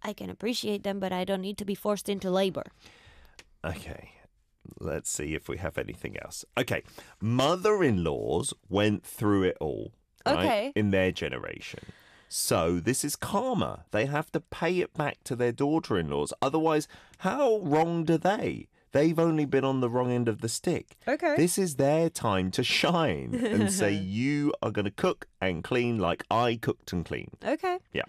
I can appreciate them, but I don't need to be forced into labor. Okay. Let's see if we have anything else. Okay. Mother-in-laws went through it all, right? Okay. In their generation. So this is karma. They have to pay it back to their daughter-in-laws. Otherwise, how wrong do they? They've only been on the wrong end of the stick. Okay. This is their time to shine and say, you are going to cook and clean like I cooked and cleaned. Okay. Yeah.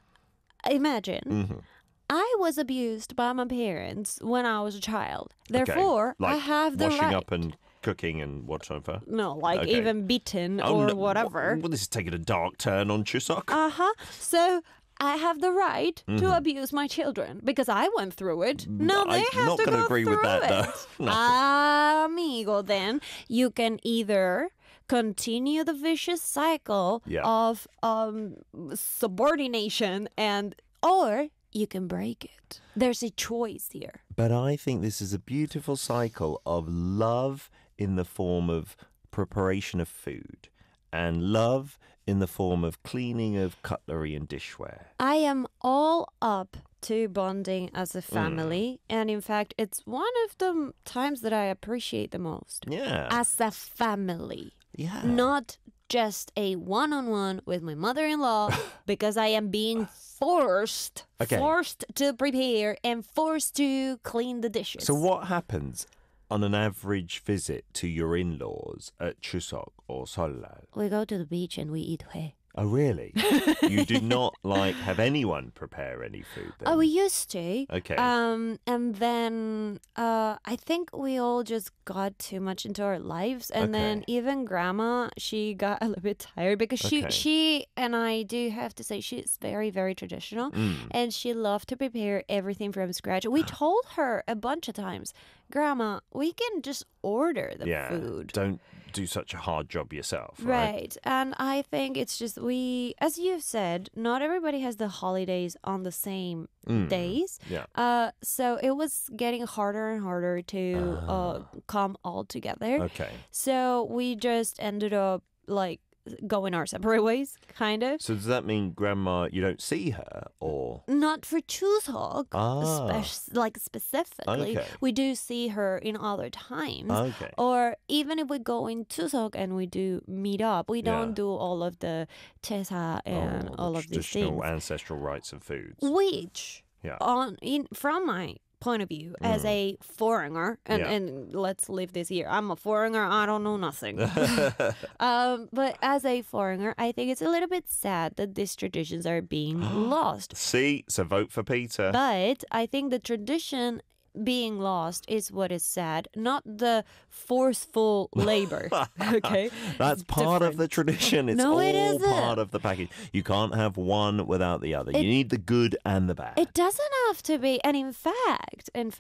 Imagine I was abused by my parents when I was a child. Therefore, Like I have the washing right. up and cooking and whatever. No, like Okay. even beaten Oh, or no. whatever. Well, this is taking a dark turn on Chuseok. So I have the right to abuse my children because I went through it. No, they I'm have not to gonna go agree through with that, it. though. No. Amigo, then you can either continue the vicious cycle Yeah. of subordination or you can break it. There's a choice here. But I think this is a beautiful cycle of love in the form of preparation of food and love in the form of cleaning of cutlery and dishware. I am all up to bonding as a family. And in fact, it's one of the times that I appreciate the most. Yeah. As a family. Yeah. Not just a one-on-one with my mother-in-law because I am being forced to prepare and forced to clean the dishes. So what happens on an average visit to your in-laws at Chuseok or Seollal? We go to the beach and we eat hue. Oh, really? You do not have anyone prepare any food then? Oh, we used to. Okay. And then I think we all just got too much into our lives. And then even grandma, she got a little bit tired because she and I do have to say she's very, very traditional. And she loved to prepare everything from scratch. We told her a bunch of times, Grandma, we can just order the food. Don't do such a hard job yourself, right? Right. And I think it's just as you've said, not everybody has the holidays on the same days. Yeah. So it was getting harder and harder to come all together. Okay. So we just ended up like going our separate ways, kind of. So does that mean grandma, you don't see her or? Not for Chuseok, like specifically. Okay. We do see her in other times. Okay. Or even if we go in Chuseok and we do meet up, we don't do all of the chesa and all of these traditional things. ancestral rites and foods. Which, Yeah. from my point of view as a foreigner, and let's leave this here. I'm a foreigner. I don't know nothing. But as a foreigner, I think it's a little bit sad that these traditions are being lost. See, so vote for Peter. But I think the tradition being lost is what is sad, not the forceful labor. Okay, That's part of the tradition. It's No, all it isn't. part of the package. You can't have one without the other. You need the good and the bad. It doesn't have to be. And in fact, in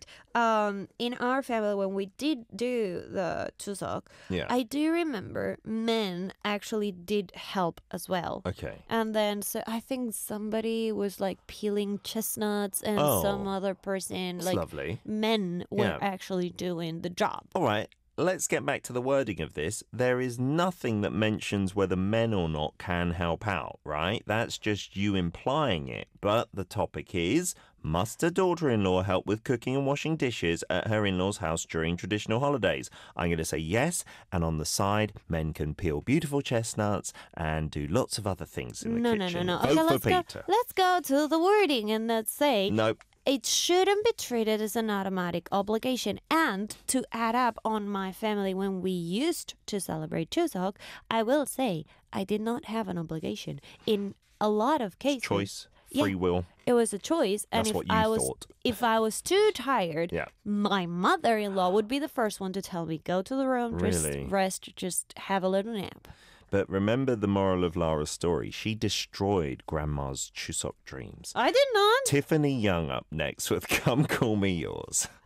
our family, when we did do the Chuseok, I do remember men actually did help as well. Okay. And then, so I think somebody was like peeling chestnuts and some other person, That's like lovely. men were actually doing the job. All right. Let's get back to the wording of this. There is nothing that mentions whether men or not can help out, right? That's just you implying it. But the topic is, must a daughter-in-law help with cooking and washing dishes at her in-law's house during traditional holidays? I'm going to say yes. And on the side, men can peel beautiful chestnuts and do lots of other things in the kitchen. No. Vote Okay, for Peter. let's go to the wording and let's say... Nope. It shouldn't be treated as an automatic obligation. And to add up on my family, when we used to celebrate Chuseok, I will say I did not have an obligation. In a lot of cases. Choice, free will. It was a choice. And That's what you thought. If I was too tired, my mother-in-law would be the first one to tell me, go to the room, just Really? rest, just have a little nap. But remember the moral of Lara's story. She destroyed Grandma's Chuseok dreams. I did not. Tiffany Young up next with Come Call Me Yours.